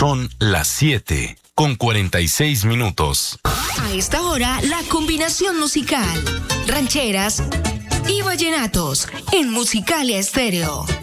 Son las 7:46. A esta hora, la combinación musical, rancheras y vallenatos en Musicalia Estéreo.